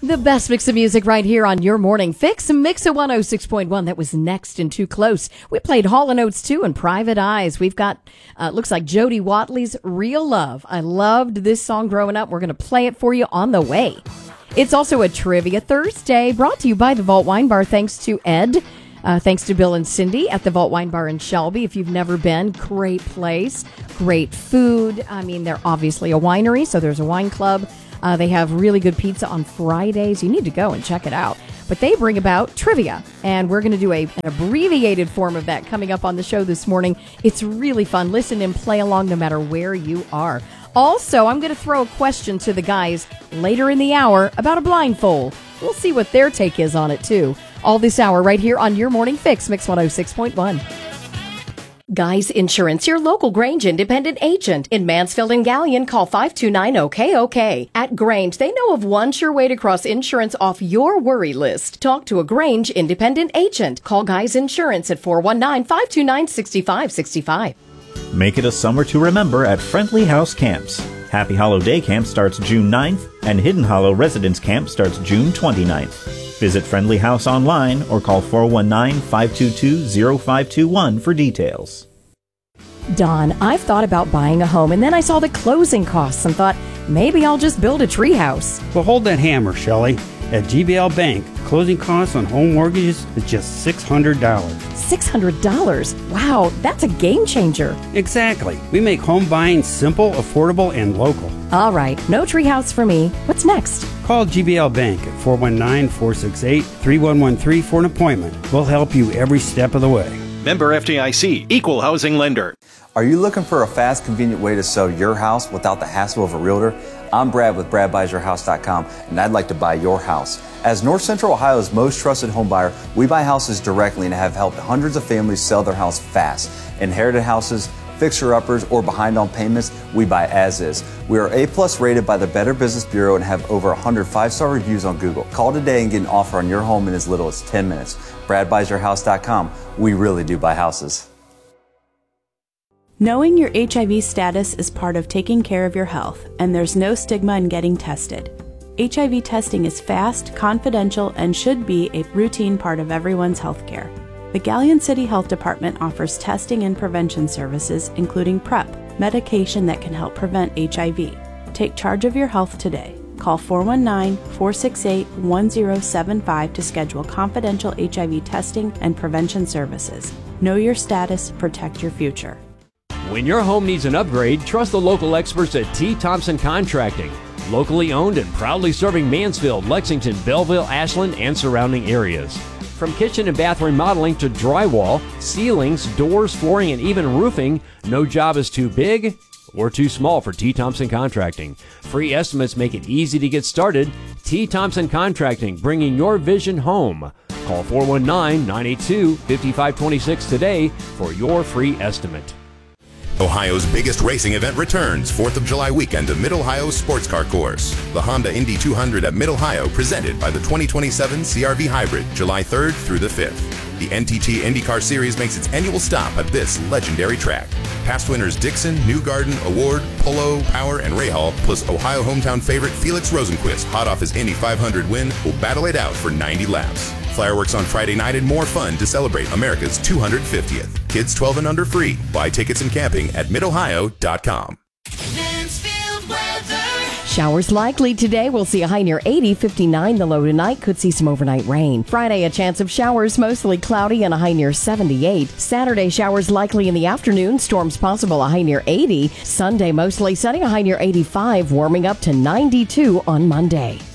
The best mix of music right here on your morning fix. Mix of 106.1. That was Next and Too Close. We played Hall & Oates 2 and Private Eyes. We've got, looks like Jody Watley's Real Love. I loved this song growing up. We're going to play it for you on the way. It's also a Trivia Thursday brought to you by the Vault Wine Bar. Thanks to Ed. Thanks to Bill and Cindy at the Vault Wine Bar in Shelby. If you've never been, great place, great food. I mean, they're obviously a winery, so there's a wine club. They have really good pizza on Fridays. You need to go and check it out. But they bring about trivia, and we're going to do an abbreviated form of that coming up on the show this morning. It's really fun. Listen and play along no matter where you are. Also, I'm going to throw a question to the guys later in the hour about a blindfold. We'll see what their take is on it, too. All this hour right here on Your Morning Fix, Mix 106.1. Guys Insurance, your local Grange independent agent. In Mansfield and Gallion, call 529-OK-OK. At Grange, they know of one sure way to cross insurance off your worry list. Talk to a Grange independent agent. Call Guys Insurance at 419-529-6565. Make it a summer to remember at Friendly House Camps. Happy Hollow Day Camp starts June 9th, and Hidden Hollow Residence Camp starts June 29th. Visit Friendly House online or call 419-522-0521 for details. Don, I've thought about buying a home, and then I saw the closing costs and thought, maybe I'll just build a treehouse. Well, hold that hammer, Shelley. At GBL Bank, closing costs on home mortgages is just $600. $600? Wow, that's a game changer. Exactly. We make home buying simple, affordable, and local. All right, no treehouse for me. What's next? Call GBL Bank at 419-468-3113 for an appointment. We'll help you every step of the way. Member FDIC, Equal Housing Lender. Are you looking for a fast, convenient way to sell your house without the hassle of a realtor? I'm Brad with BradBuysYourHouse.com, and I'd like to buy your house. As North Central Ohio's most trusted home buyer, we buy houses directly and have helped hundreds of families sell their house fast. Inherited houses, fixer-uppers, or behind on payments, we buy as is. We are A+ rated by the Better Business Bureau and have over 100 5-star reviews on Google. Call today and get an offer on your home in as little as 10 minutes. BradBuysYourHouse.com. We really do buy houses. Knowing your HIV status is part of taking care of your health, and there's no stigma in getting tested. HIV testing is fast, confidential, and should be a routine part of everyone's health care. The Gallion City Health Department offers testing and prevention services, including PrEP, medication that can help prevent HIV. Take charge of your health today. Call 419-468-1075 to schedule confidential HIV testing and prevention services. Know your status, protect your future. When your home needs an upgrade, trust the local experts at T. Thompson Contracting. Locally owned and proudly serving Mansfield, Lexington, Belleville, Ashland, and surrounding areas. From kitchen and bath remodeling to drywall, ceilings, doors, flooring, and even roofing, no job is too big or too small for T. Thompson Contracting. Free estimates make it easy to get started. T. Thompson Contracting, bringing your vision home. Call 419-982-5526 today for your free estimate. Ohio's biggest racing event returns 4th of July weekend to Mid-Ohio Sports Car Course. The Honda Indy 200 at Mid-Ohio, presented by the 2027 CR-V Hybrid, July 3rd through the 5th. The NTT IndyCar Series makes its annual stop at this legendary track. Past winners Dixon, Newgarden, Award, Polo, Power, and Rahal, plus Ohio hometown favorite Felix Rosenquist, hot off his Indy 500 win, will battle it out for 90 laps. Fireworks on Friday night and more fun to celebrate America's 250th. Kids 12 and under free. Buy tickets and camping at midohio.com. Showers likely today. We'll see a high near 80, 59 the low tonight. Could see some overnight rain. Friday, a chance of showers, mostly cloudy and a high near 78. Saturday, showers likely in the afternoon. Storms possible, a high near 80. Sunday, mostly sunny, a high near 85. Warming up to 92 on Monday.